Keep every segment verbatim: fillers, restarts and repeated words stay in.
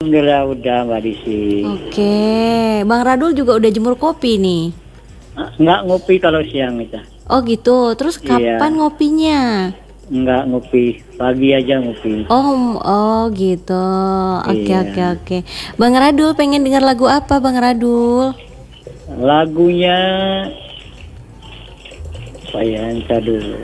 Alhamdulillah udah Mbak Desi. Oke, Bang Radul juga udah jemur kopi nih. Nggak ngopi kalau siang itu. Oh gitu, terus Iya. kapan ngopinya? Nggak ngopi, pagi aja ngopi. Oh, oh gitu. Oke, Iya. oke, oke. Bang Radul pengen dengar lagu apa, Bang Radul? Lagunya apa ya, entar dulu.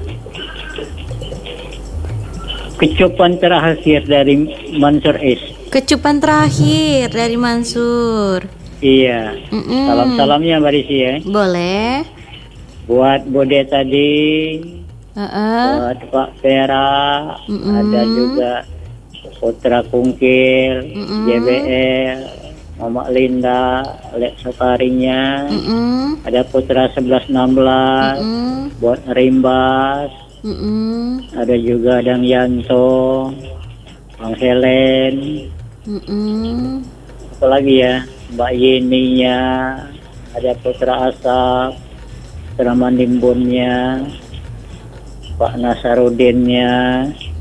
Kecupan terakhir dari Mansur S. Kecupan terakhir dari Mansur. Iya. Mm-mm. Salam-salamnya Mbak Desi ya. Boleh. Buat Bode tadi, Heeh. buat Pak Pera, Mm-mm. ada juga Putra Kungkil, Mm-mm. J B L, Mama Linda, Lek Sokarinya, Mm-mm. ada Putra sebelas enam belas, Mm-mm. buat Rimbas, Mm-mm. ada juga Dang Yanto, Bang Helen, Mm-mm. apa lagi ya, Mbak Yeninya, ada Putra Asap, Putra Mandimbunnya, Pak Nasarudinnya.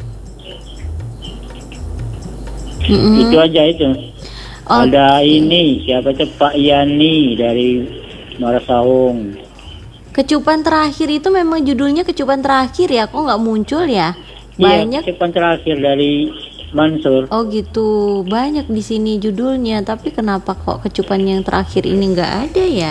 Mm-mm. Itu aja itu. Oh, Ada ini siapa itu Pak Yani dari Marasaung. Kecupan terakhir itu memang judulnya kecupan terakhir ya, kok nggak muncul ya? Iya, Banyak. kecupan terakhir dari Mansur. Oh gitu, banyak di sini judulnya, tapi kenapa kok kecupan yang terakhir ini nggak ada ya?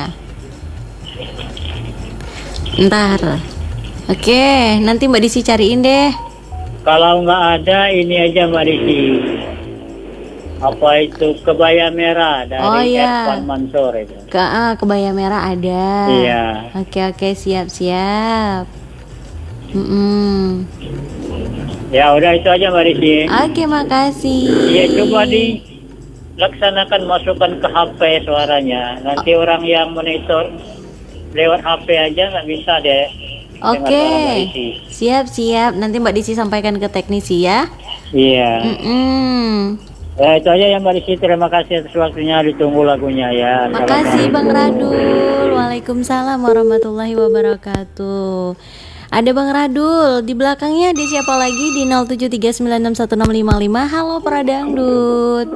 Ntar, oke, nanti Mbak Disi cariin deh. Kalau nggak ada ini aja Mbak Desi. Apa itu Kebaya Merah dari Oh, iya. Irfan Mansur itu. Ke ah, kebaya merah ada. Iya. Oke oke, siap siap. Mm-mm. Ya udah itu aja Mbak Desi. Oke, makasih. Iya, coba dilaksanakan masukkan ke H P suaranya. Nanti orang yang monitor lewat H P aja nggak bisa deh. dengar Oke, suara Mbak Desi. siap siap. Nanti Mbak Disi sampaikan ke teknisi ya. Iya. Mm-mm. Ya itu aja ya Mbak Desi. Terima kasih atas waktunya. Ditunggu lagunya ya. Makasih Bang Assalamualaikum. Radul. Waalaikumsalam warahmatullahi wabarakatuh. Ada Bang Radul di belakangnya. Ada siapa lagi di nol tujuh tiga sembilan enam satu enam lima lima. Halo Pradangdut.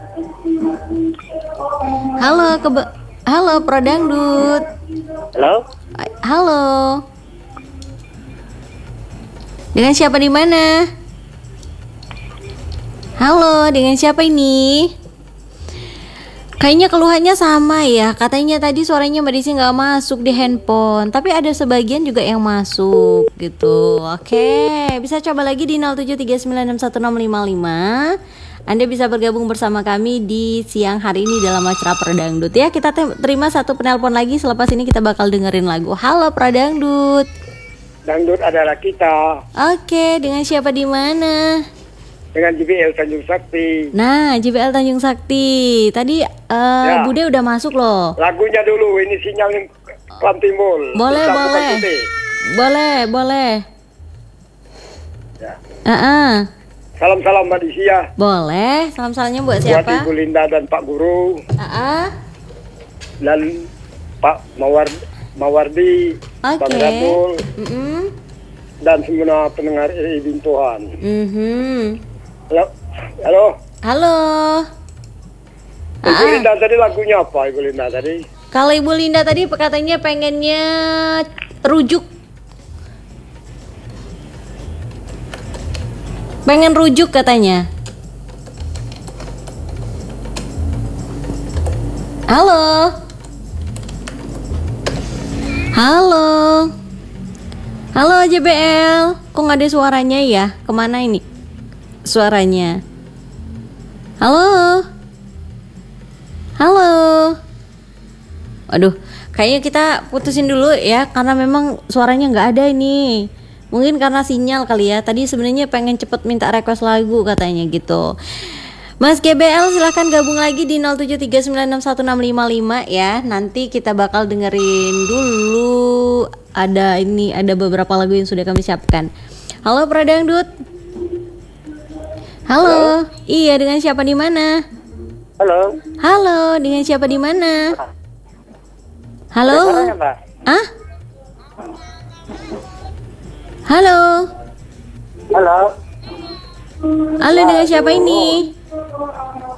Halo ke Halo Pradangdut. Halo. Halo. Dengan siapa di mana? Halo, dengan siapa ini? Kayaknya keluhannya sama ya. Katanya tadi suaranya Mbak Desi nggak masuk di handphone, tapi ada sebagian juga yang masuk gitu. Oke, bisa coba lagi di nol tujuh tiga sembilan enam satu enam lima lima. Anda bisa bergabung bersama kami di siang hari ini dalam acara Pradangdut ya. Kita te- terima satu penelpon lagi. Selepas ini kita bakal dengerin lagu. Halo Pradangdut. Dangdut adalah kita Oke, dengan siapa di mana? dengan J B L Tanjung Sakti. Nah, J B L Tanjung Sakti. Tadi uh, Ya. Bude udah masuk loh. Lagunya dulu, ini sinyal yang Klam Timbul. Boleh, Hitam bukan boleh. putih. Boleh, boleh. Ya. Uh-uh. Salam-salam Mbak Desi ya. Boleh. Salam-salamnya buat Buat siapa? Ibu Linda dan Pak Guru Uh-uh. dan Pak Mawar Mawardi, Bang Oke. Radul Mm-mm. dan semua pendengar R I Bintuhan. Mhm. Halo. Halo. Halo. Ibu Ah. Linda tadi lagunya apa Ibu Linda tadi? Kalau Ibu Linda tadi katanya pengennya rujuk. Pengen rujuk katanya. Halo. Halo. Halo J B L. Kok nggak ada suaranya ya? Kemana ini suaranya? Halo. Halo. Aduh, kayaknya kita putusin dulu ya, karena memang suaranya nggak ada ini. Mungkin karena sinyal kali ya. Tadi sebenarnya pengen cepet minta request lagu katanya gitu. Mas G B L silahkan gabung lagi di nol tujuh tiga sembilan enam satu enam lima lima ya. Nanti kita bakal dengerin dulu. Ada ini, ada beberapa lagu yang sudah kami siapkan. Halo Pradangdut. Halo. Iya, dengan siapa di mana? Halo. Halo, dengan siapa di mana? Halo. Suaranya, Mbak? Ah? Halo. Halo. Halo, dengan siapa ini?